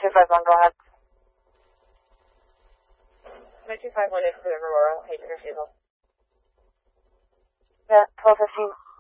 251, go ahead. 251 is for the Aurora, Hazen or Hazel. Yeah, 1215.